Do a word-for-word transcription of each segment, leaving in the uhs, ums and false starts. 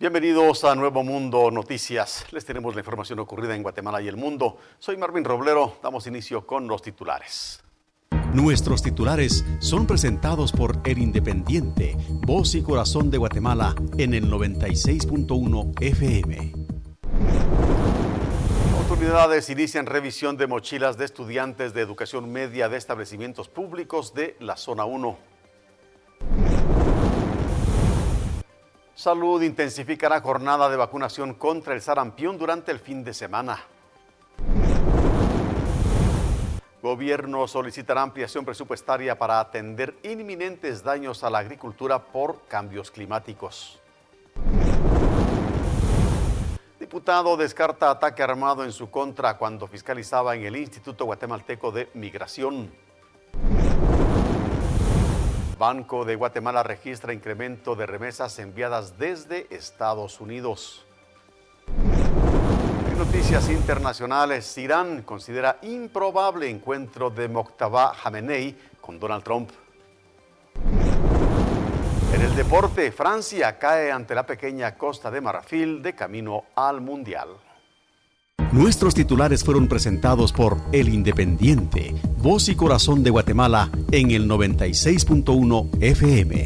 Bienvenidos a Nuevo Mundo Noticias. Les tenemos la información ocurrida en Guatemala y el mundo. Soy Marvin Roblero. Damos inicio con los titulares. Nuestros titulares son presentados por El Independiente, voz y corazón de Guatemala en el noventa y seis punto uno F M. Autoridades inician revisión de mochilas de estudiantes de educación media de establecimientos públicos de la Zona uno. Salud intensificará jornada de vacunación contra el sarampión durante el fin de semana. Gobierno solicitará ampliación presupuestaria para atender inminentes daños a la agricultura por cambios climáticos. Diputado descarta ataque armado en su contra cuando fiscalizaba en el Instituto Guatemalteco de Migración. Banco de Guatemala registra incremento de remesas enviadas desde Estados Unidos. En noticias internacionales, Irán considera improbable encuentro de Mojtaba Khamenei con Donald Trump. En el deporte, Francia cae ante la pequeña Costa de Marfil de camino al Mundial. Nuestros titulares fueron presentados por El Independiente, voz y corazón de Guatemala en el noventa y seis punto uno F M.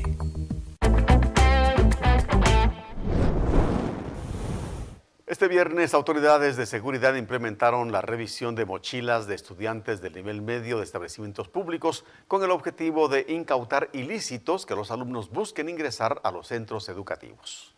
Este viernes, autoridades de seguridad implementaron la revisión de mochilas de estudiantes del nivel medio de establecimientos públicos con el objetivo de incautar ilícitos que los alumnos busquen ingresar a los centros educativos.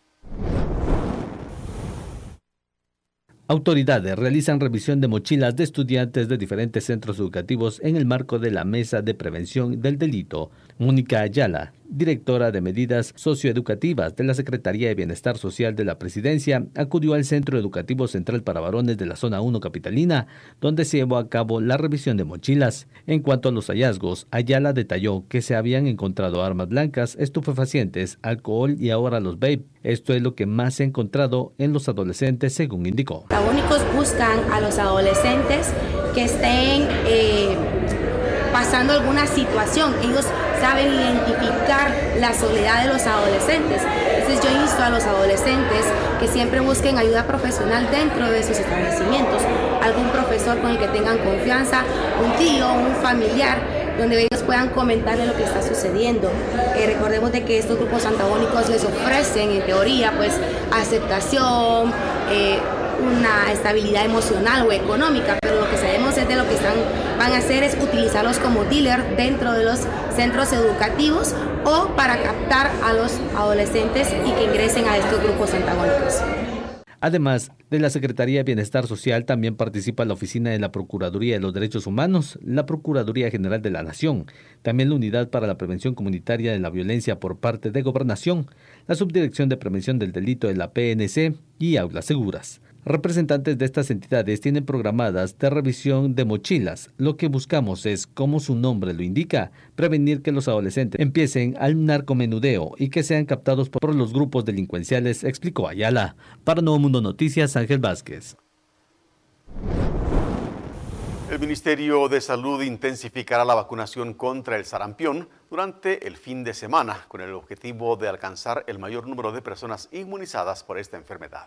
Autoridades realizan revisión de mochilas de estudiantes de diferentes centros educativos en el marco de la Mesa de Prevención del Delito. Mónica Ayala, directora de Medidas Socioeducativas de la Secretaría de Bienestar Social de la Presidencia, acudió al Centro Educativo Central para Varones de la Zona uno capitalina, donde se llevó a cabo la revisión de mochilas. En cuanto a los hallazgos, Ayala detalló que se habían encontrado armas blancas, estupefacientes, alcohol y ahora los vape. Esto es lo que más se ha encontrado en los adolescentes, según indicó. Los únicos buscan a los adolescentes que estén eh, pasando alguna situación. Ellos saben identificar la soledad de los adolescentes. Entonces yo insto a los adolescentes que siempre busquen ayuda profesional dentro de sus establecimientos. Algún profesor con el que tengan confianza, un tío, un familiar, donde ellos puedan comentarle lo que está sucediendo. Eh, recordemos de que estos grupos antagónicos les ofrecen, en teoría, pues aceptación, eh, una estabilidad emocional o económica, pero lo que sabemos es de lo que están, van a hacer es utilizarlos como dealer dentro de los centros educativos o para captar a los adolescentes y que ingresen a estos grupos antagónicos. Además de la Secretaría de Bienestar Social, también participa la Oficina de la Procuraduría de los Derechos Humanos, la Procuraduría General de la Nación, también la Unidad para la Prevención Comunitaria de la Violencia por parte de Gobernación, la Subdirección de Prevención del Delito de la P N C y Aulas Seguras. Representantes de estas entidades tienen programadas de revisión de mochilas. Lo que buscamos es, como su nombre lo indica, prevenir que los adolescentes empiecen al narcomenudeo y que sean captados por los grupos delincuenciales, explicó Ayala. Para Nuevo Mundo Noticias, Ángel Vázquez. El Ministerio de Salud intensificará la vacunación contra el sarampión durante el fin de semana, con el objetivo de alcanzar el mayor número de personas inmunizadas por esta enfermedad.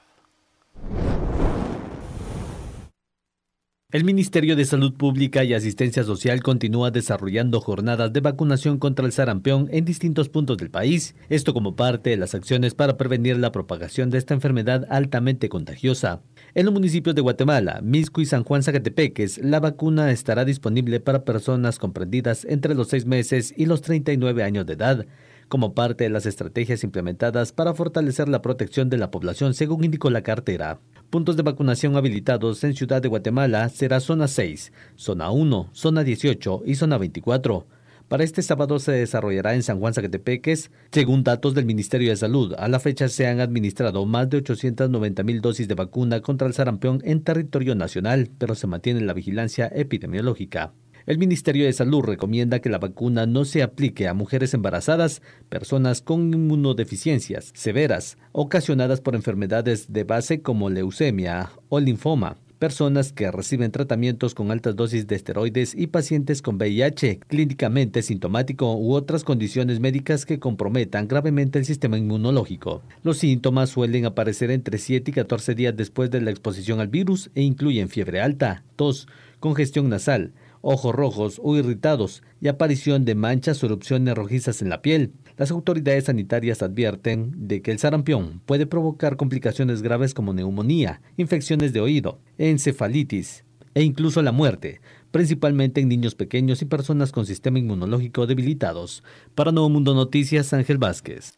El Ministerio de Salud Pública y Asistencia Social continúa desarrollando jornadas de vacunación contra el sarampión en distintos puntos del país, esto como parte de las acciones para prevenir la propagación de esta enfermedad altamente contagiosa. En los municipios de Guatemala, Mixco y San Juan Zacatepeques, la vacuna estará disponible para personas comprendidas entre los seis meses y los treinta y nueve años de edad, como parte de las estrategias implementadas para fortalecer la protección de la población, según indicó la cartera. Puntos de vacunación habilitados en Ciudad de Guatemala será Zona seis, Zona uno, Zona dieciocho y Zona veinticuatro. Para este sábado se desarrollará en San Juan Zacatepeques. Según datos del Ministerio de Salud, a la fecha se han administrado más de ochocientas noventa mil dosis de vacuna contra el sarampión en territorio nacional, pero se mantiene la vigilancia epidemiológica. El Ministerio de Salud recomienda que la vacuna no se aplique a mujeres embarazadas, personas con inmunodeficiencias severas, ocasionadas por enfermedades de base como leucemia o linfoma, personas que reciben tratamientos con altas dosis de esteroides y pacientes con V I H, clínicamente sintomático u otras condiciones médicas que comprometan gravemente el sistema inmunológico. Los síntomas suelen aparecer entre siete y catorce días después de la exposición al virus e incluyen fiebre alta, tos, congestión nasal, ojos rojos o irritados y aparición de manchas o erupciones rojizas en la piel. Las autoridades sanitarias advierten de que el sarampión puede provocar complicaciones graves como neumonía, infecciones de oído, encefalitis e incluso la muerte, principalmente en niños pequeños y personas con sistema inmunológico debilitados. Para Nuevo Mundo Noticias, Ángel Vázquez.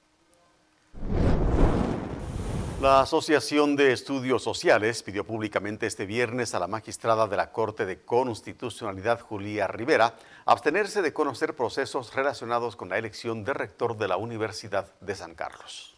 La Asociación de Estudios Sociales pidió públicamente este viernes a la magistrada de la Corte de Constitucionalidad, Julia Rivera, abstenerse de conocer procesos relacionados con la elección de rector de la Universidad de San Carlos.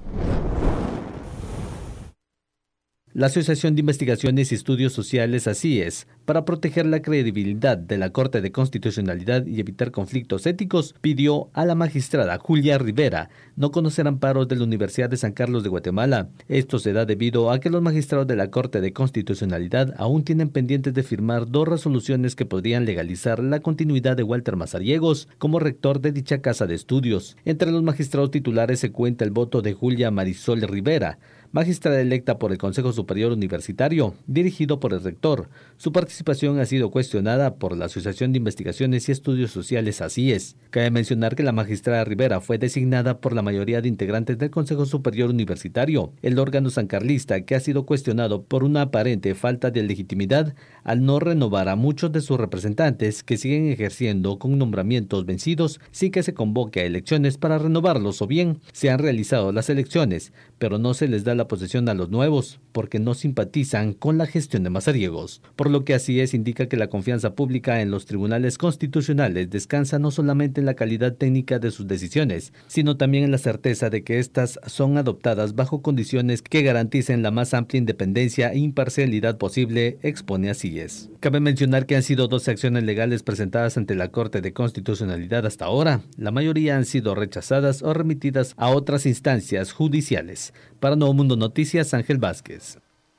La Asociación de Investigaciones y Estudios Sociales, así es, para proteger la credibilidad de la Corte de Constitucionalidad y evitar conflictos éticos, pidió a la magistrada Julia Rivera no conocer amparos de la Universidad de San Carlos de Guatemala. Esto se da debido a que los magistrados de la Corte de Constitucionalidad aún tienen pendientes de firmar dos resoluciones que podrían legalizar la continuidad de Walter Mazariegos como rector de dicha casa de estudios. Entre los magistrados titulares se cuenta el voto de Julia Marisol Rivera, magistrada electa por el Consejo Superior Universitario, dirigido por el rector. Su participación ha sido cuestionada por la Asociación de Investigaciones y Estudios Sociales, así es. Cabe mencionar que la magistrada Rivera fue designada por la mayoría de integrantes del Consejo Superior Universitario, el órgano sancarlista que ha sido cuestionado por una aparente falta de legitimidad al no renovar a muchos de sus representantes que siguen ejerciendo con nombramientos vencidos sin que se convoque a elecciones para renovarlos, o bien se han realizado las elecciones, pero no se les da la posesión a los nuevos porque no simpatizan con la gestión de Mazariegos. Por lo que así es, indica que la confianza pública en los tribunales constitucionales descansa no solamente en la calidad técnica de sus decisiones, sino también en la certeza de que éstas son adoptadas bajo condiciones que garanticen la más amplia independencia e imparcialidad posible, expone así es. Cabe mencionar que han sido doce acciones legales presentadas ante la Corte de Constitucionalidad hasta ahora. La mayoría han sido rechazadas o remitidas a otras instancias judiciales. Para Nuevo Mundo Noticias, Ángel Vázquez.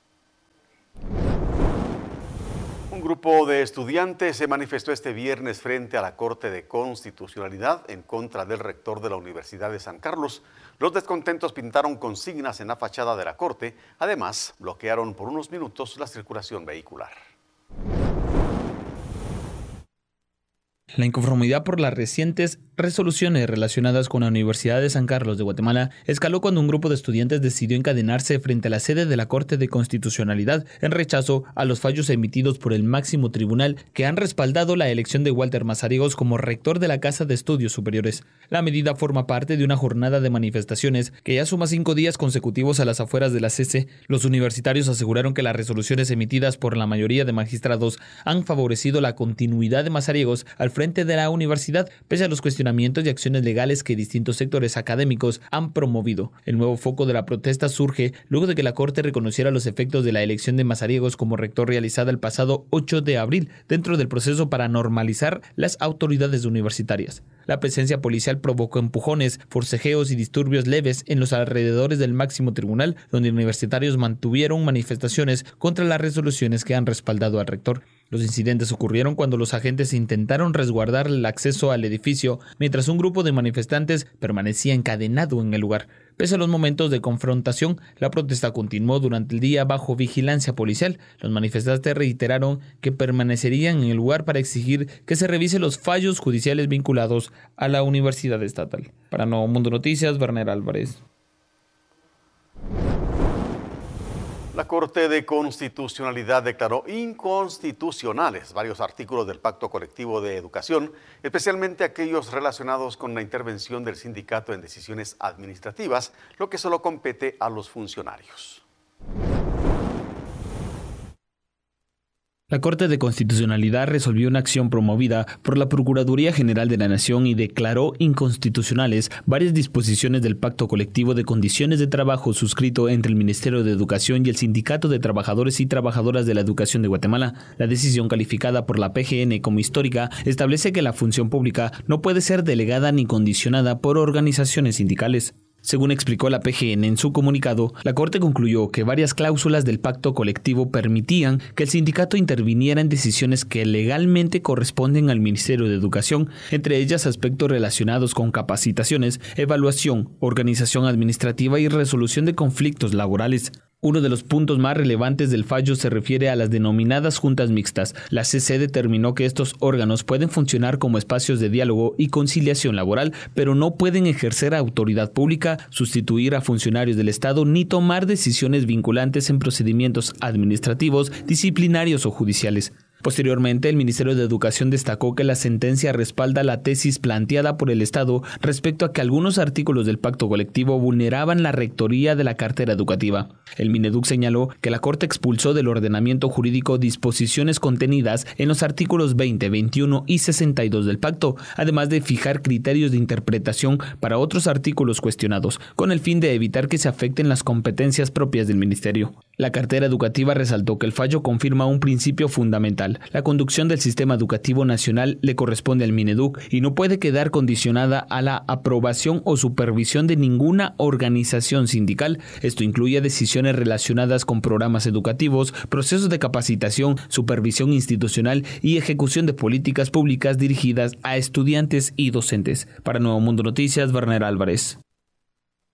Un grupo de estudiantes se manifestó este viernes frente a la Corte de Constitucionalidad en contra del rector de la Universidad de San Carlos. Los descontentos pintaron consignas en la fachada de la Corte. Además, bloquearon por unos minutos la circulación vehicular. La inconformidad por las recientes resoluciones relacionadas con la Universidad de San Carlos de Guatemala escaló cuando un grupo de estudiantes decidió encadenarse frente a la sede de la Corte de Constitucionalidad en rechazo a los fallos emitidos por el máximo tribunal que han respaldado la elección de Walter Mazariegos como rector de la Casa de Estudios Superiores. La medida forma parte de una jornada de manifestaciones que ya suma cinco días consecutivos a las afueras de la C C. Los universitarios aseguraron que las resoluciones emitidas por la mayoría de magistrados han favorecido la continuidad de Mazariegos al frente de la universidad, pese a los cuestionamientos y acciones legales que distintos sectores académicos han promovido. El nuevo foco de la protesta surge luego de que la Corte reconociera los efectos de la elección de Mazariegos como rector realizada el pasado ocho de abril, dentro del proceso para normalizar las autoridades universitarias. La presencia policial provocó empujones, forcejeos y disturbios leves en los alrededores del máximo tribunal, donde universitarios mantuvieron manifestaciones contra las resoluciones que han respaldado al rector. Los incidentes ocurrieron cuando los agentes intentaron resguardar el acceso al edificio, mientras un grupo de manifestantes permanecía encadenado en el lugar. Pese a los momentos de confrontación, la protesta continuó durante el día bajo vigilancia policial. Los manifestantes reiteraron que permanecerían en el lugar para exigir que se revise los fallos judiciales vinculados a la Universidad Estatal. Para Nuevo Mundo Noticias, Werner Álvarez. La Corte de Constitucionalidad declaró inconstitucionales varios artículos del Pacto Colectivo de Educación, especialmente aquellos relacionados con la intervención del sindicato en decisiones administrativas, lo que solo compete a los funcionarios. La Corte de Constitucionalidad resolvió una acción promovida por la Procuraduría General de la Nación y declaró inconstitucionales varias disposiciones del Pacto Colectivo de Condiciones de Trabajo suscrito entre el Ministerio de Educación y el Sindicato de Trabajadores y Trabajadoras de la Educación de Guatemala. La decisión, calificada por la P G N como histórica, establece que la función pública no puede ser delegada ni condicionada por organizaciones sindicales. Según explicó la P G N en su comunicado, la Corte concluyó que varias cláusulas del pacto colectivo permitían que el sindicato interviniera en decisiones que legalmente corresponden al Ministerio de Educación, entre ellas aspectos relacionados con capacitaciones, evaluación, organización administrativa y resolución de conflictos laborales. Uno de los puntos más relevantes del fallo se refiere a las denominadas juntas mixtas. La C C determinó que estos órganos pueden funcionar como espacios de diálogo y conciliación laboral, pero no pueden ejercer autoridad pública, sustituir a funcionarios del Estado ni tomar decisiones vinculantes en procedimientos administrativos, disciplinarios o judiciales. Posteriormente, el Ministerio de Educación destacó que la sentencia respalda la tesis planteada por el Estado respecto a que algunos artículos del pacto colectivo vulneraban la rectoría de la cartera educativa. El Mineduc señaló que la Corte expulsó del ordenamiento jurídico disposiciones contenidas en los artículos veinte, veintiuno y sesenta y dos del pacto, además de fijar criterios de interpretación para otros artículos cuestionados, con el fin de evitar que se afecten las competencias propias del Ministerio. La cartera educativa resaltó que el fallo confirma un principio fundamental. La conducción del sistema educativo nacional le corresponde al Mineduc y no puede quedar condicionada a la aprobación o supervisión de ninguna organización sindical. Esto incluye decisiones relacionadas con programas educativos, procesos de capacitación, supervisión institucional y ejecución de políticas públicas dirigidas a estudiantes y docentes. Para Nuevo Mundo Noticias, Werner Álvarez.